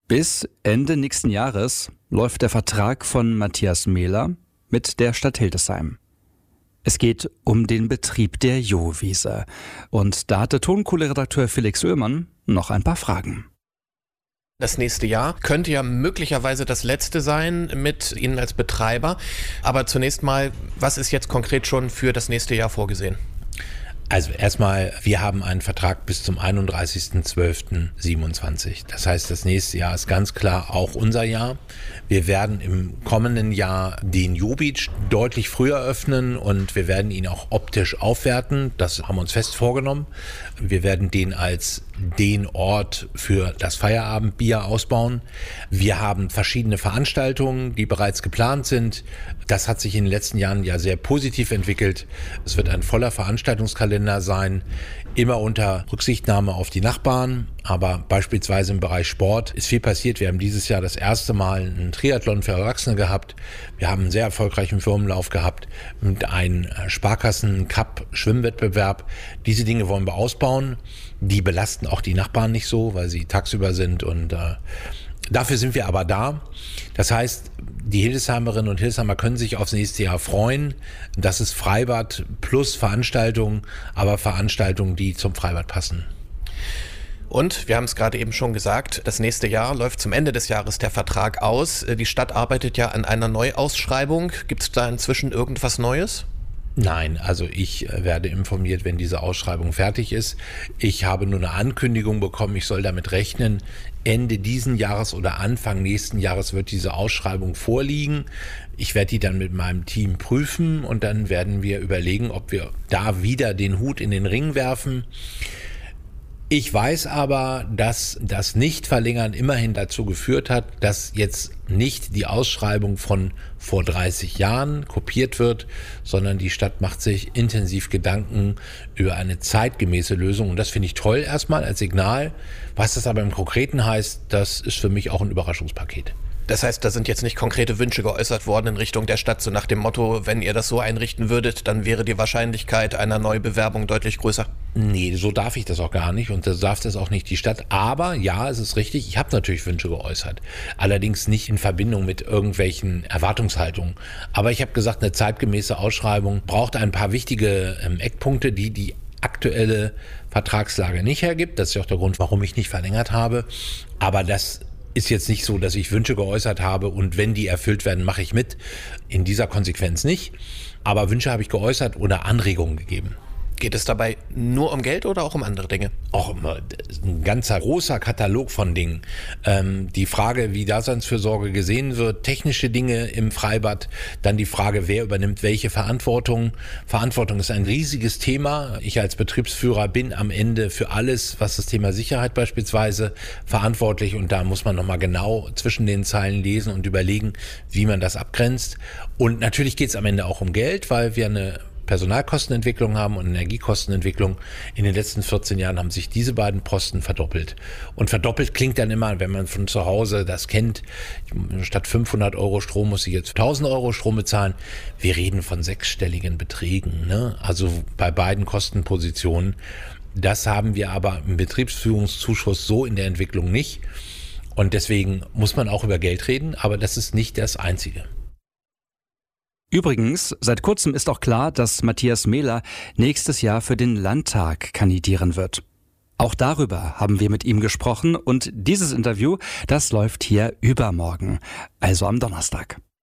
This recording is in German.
Bis Ende nächsten Jahres läuft der Vertrag von Matthias Mehler mit der Stadt Hildesheim. Es geht um den Betrieb der Jowiese. Und da hatte Tonkohle-Redakteur Felix Oehlmann noch ein paar Fragen. Das nächste Jahr könnte ja möglicherweise das letzte sein mit Ihnen als Betreiber. Aber zunächst mal, was ist jetzt konkret schon für das nächste Jahr vorgesehen? Also erstmal, wir haben einen Vertrag bis zum 31.12.27. Das heißt, das nächste Jahr ist ganz klar auch unser Jahr. Wir werden im kommenden Jahr den Jo-Beach deutlich früher öffnen und wir werden ihn auch optisch aufwerten. Das haben wir uns fest vorgenommen. Wir werden den als den Ort für das Feierabendbier ausbauen. Wir haben verschiedene Veranstaltungen, die bereits geplant sind. Das hat sich in den letzten Jahren ja sehr positiv entwickelt. Es wird ein voller Veranstaltungskalender sein, immer unter Rücksichtnahme auf die Nachbarn. Aber beispielsweise im Bereich Sport ist viel passiert. Wir haben dieses Jahr das erste Mal einen Triathlon für Erwachsene gehabt. Wir haben einen sehr erfolgreichen Firmenlauf gehabt und einen Sparkassen-Cup-Schwimmwettbewerb. Diese Dinge wollen wir ausbauen. Die belasten auch die Nachbarn nicht so, weil sie tagsüber sind und dafür sind wir aber da. Das heißt, die Hildesheimerinnen und Hildesheimer können sich aufs nächste Jahr freuen. Das ist Freibad plus Veranstaltungen, aber Veranstaltungen, die zum Freibad passen. Und wir haben es gerade eben schon gesagt, das nächste Jahr läuft zum Ende des Jahres der Vertrag aus. Die Stadt arbeitet ja an einer Neuausschreibung. Gibt es da inzwischen irgendwas Neues? Nein, also ich werde informiert, wenn diese Ausschreibung fertig ist. Ich habe nur eine Ankündigung bekommen, ich soll damit rechnen, Ende diesen Jahres oder Anfang nächsten Jahres wird diese Ausschreibung vorliegen. Ich werde die dann mit meinem Team prüfen und dann werden wir überlegen, ob wir da wieder den Hut in den Ring werfen. Ich weiß aber, dass das Nichtverlängern immerhin dazu geführt hat, dass jetzt nicht die Ausschreibung von vor 30 Jahren kopiert wird, sondern die Stadt macht sich intensiv Gedanken über eine zeitgemäße Lösung. Und das finde ich toll erstmal als Signal. Was das aber im Konkreten heißt, das ist für mich auch ein Überraschungspaket. Das heißt, da sind jetzt nicht konkrete Wünsche geäußert worden in Richtung der Stadt, so nach dem Motto, wenn ihr das so einrichten würdet, dann wäre die Wahrscheinlichkeit einer Neubewerbung deutlich größer. Nee, so darf ich das auch gar nicht und das darf das auch nicht die Stadt. Aber ja, es ist richtig, ich habe natürlich Wünsche geäußert. Allerdings nicht in Verbindung mit irgendwelchen Erwartungshaltungen. Aber ich habe gesagt, eine zeitgemäße Ausschreibung braucht ein paar wichtige Eckpunkte, die aktuelle Vertragslage nicht hergibt. Das ist ja auch der Grund, warum ich nicht verlängert habe. Aber das ist jetzt nicht so, dass ich Wünsche geäußert habe und wenn die erfüllt werden, mache ich mit. In dieser Konsequenz nicht. Aber Wünsche habe ich geäußert oder Anregungen gegeben. Geht es dabei nur um Geld oder auch um andere Dinge? Auch ein ganzer großer Katalog von Dingen. Die Frage, wie Daseinsfürsorge gesehen wird, technische Dinge im Freibad, dann die Frage, wer übernimmt welche Verantwortung. Verantwortung ist ein riesiges Thema. Ich als Betriebsführer bin am Ende für alles, was das Thema Sicherheit beispielsweise verantwortlich und da muss man nochmal genau zwischen den Zeilen lesen und überlegen, wie man das abgrenzt. Und natürlich geht es am Ende auch um Geld, weil wir eine Personalkostenentwicklung haben und Energiekostenentwicklung. In den letzten 14 Jahren haben sich diese beiden Posten verdoppelt. Und verdoppelt klingt dann immer, wenn man von zu Hause das kennt, statt 500 Euro Strom muss ich jetzt 1000 Euro Strom bezahlen. Wir reden von sechsstelligen Beträgen, ne? Also bei beiden Kostenpositionen. Das haben wir aber im Betriebsführungszuschuss so in der Entwicklung nicht. Und deswegen muss man auch über Geld reden, aber das ist nicht das Einzige. Übrigens, seit kurzem ist auch klar, dass Matthias Mehler nächstes Jahr für den Landtag kandidieren wird. Auch darüber haben wir mit ihm gesprochen und dieses Interview, das läuft hier übermorgen, also am Donnerstag.